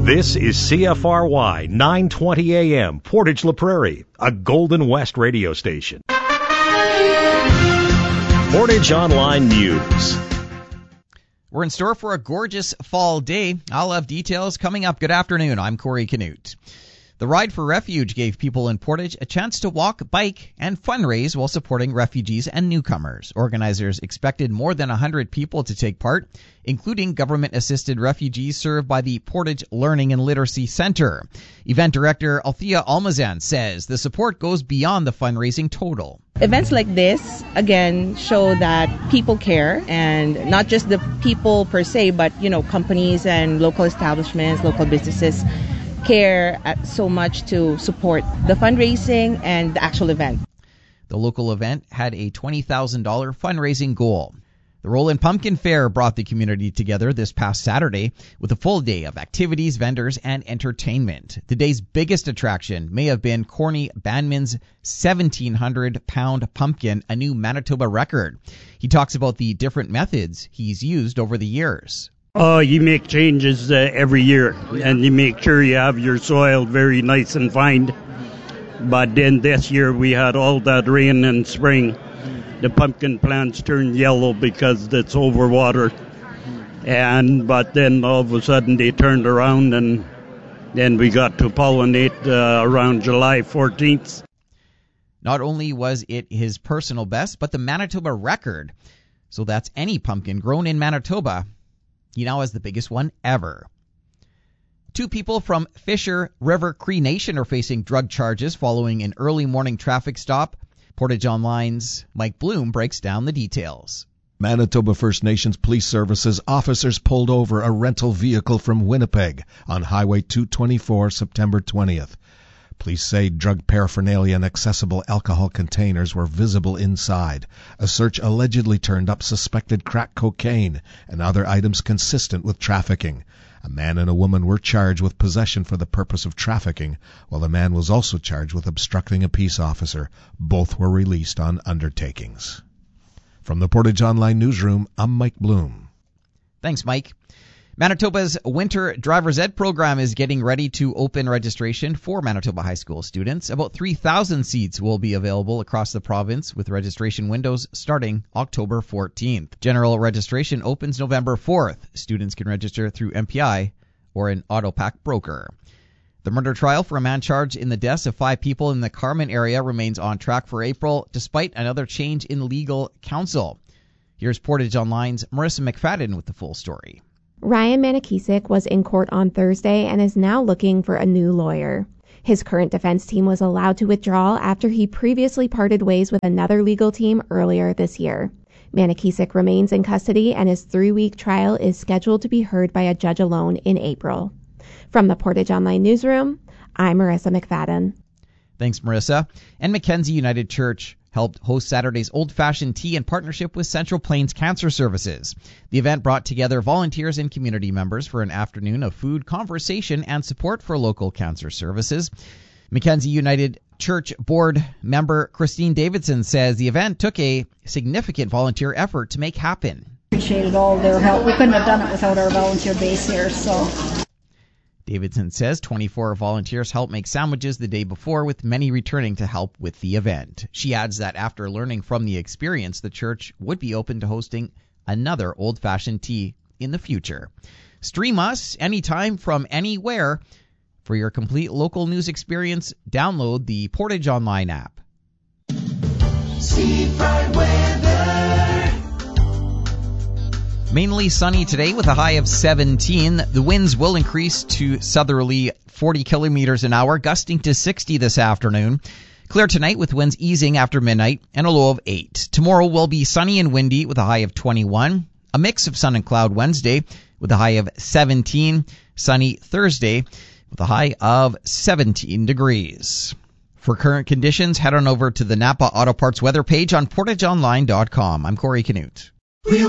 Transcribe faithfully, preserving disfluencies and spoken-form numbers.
This is C F R Y nine twenty A M, Portage La Prairie, a Golden West radio station. Portage Online News. We're in store for a gorgeous fall day. I'll have details coming up. Good afternoon. I'm Corey Canute. The Ride for Refuge gave people in Portage a chance to walk, bike, and fundraise while supporting refugees and newcomers. Organizers expected more than one hundred people to take part, including government-assisted refugees served by the Portage Learning and Literacy Center. Event director Althea Almazan says the support goes beyond the fundraising total. Events like this, again, show that people care, and not just the people per se, but, you know, companies and local establishments, local businesses care so much to support the fundraising and the actual event. The local event had a twenty thousand dollars fundraising goal. The Roland Pumpkin Fair brought the community together this past Saturday with a full day of activities, vendors, and entertainment. The day's biggest attraction may have been Corny Banman's seventeen hundred pound pumpkin, a new Manitoba record. He talks about the different methods he's used over the years. Oh, you make changes uh, every year, and you make sure you have your soil very nice and fine. But then this year we had all that rain in spring. The pumpkin plants turned yellow because it's overwatered. And but then all of a sudden they turned around, and then we got to pollinate uh, around July fourteenth. Not only was it his personal best, but the Manitoba record. So that's any pumpkin grown in Manitoba. He now has the biggest one ever. Two people from Fisher River Cree Nation are facing drug charges following an early morning traffic stop. Portage Online's Mike Bloom breaks down the details. Manitoba First Nations Police Services officers pulled over a rental vehicle from Winnipeg on Highway two twenty-four September twentieth. Police say drug paraphernalia and accessible alcohol containers were visible inside. A search allegedly turned up suspected crack cocaine and other items consistent with trafficking. A man and a woman were charged with possession for the purpose of trafficking, while the man was also charged with obstructing a peace officer. Both were released on undertakings. From the Portage Online Newsroom, I'm Mike Bloom. Thanks, Mike. Manitoba's Winter Driver's Ed program is getting ready to open registration for Manitoba high school students. About three thousand seats will be available across the province, with registration windows starting October fourteenth. General registration opens November fourth. Students can register through M P I or an Autopack broker. The murder trial for a man charged in the deaths of five people in the Carman area remains on track for April, despite another change in legal counsel. Here's Portage Online's Marissa McFadden with the full story. Ryan Manakisik was in court on Thursday and is now looking for a new lawyer. His current defense team was allowed to withdraw after he previously parted ways with another legal team earlier this year. Manakisik remains in custody, and his three-week trial is scheduled to be heard by a judge alone in April. From the Portage Online Newsroom, I'm Marissa McFadden. Thanks, Marissa. And Mackenzie United Church helped host Saturday's old-fashioned tea in partnership with Central Plains Cancer Services. The event brought together volunteers and community members for an afternoon of food, conversation, and support for local cancer services. Mackenzie United Church board member Christine Davidson says the event took a significant volunteer effort to make happen. Appreciated all their help. We couldn't have done it without our volunteer base here, so... Davidson says twenty-four volunteers helped make sandwiches the day before, with many returning to help with the event. She adds that after learning from the experience, the church would be open to hosting another old-fashioned tea in the future. Stream us anytime from anywhere. For your complete local news experience, download the Portage Online app. Seafront weather. Mainly sunny today with a high of seventeen. The winds will increase to southerly forty kilometers an hour, gusting to sixty this afternoon. Clear tonight with winds easing after midnight and a low of eight. Tomorrow will be sunny and windy with a high of twenty-one. A mix of sun and cloud Wednesday with a high of seventeen. Sunny Thursday with a high of seventeen degrees. For current conditions, head on over to the Napa Auto Parts weather page on portage online dot com. I'm Corey Canute.